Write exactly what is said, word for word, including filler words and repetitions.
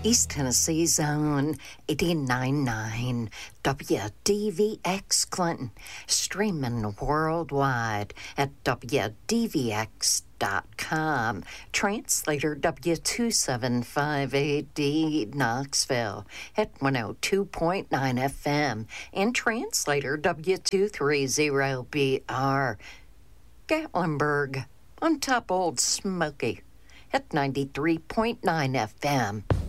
East Tennessee's own eighty-nine point nine W D V X Clinton, streaming worldwide at W D V X dot com. Translator W two seven five A D Knoxville at one oh two point nine F M, and translator W two thirty B R Gatlinburg on top Old Smoky at ninety-three point nine F M.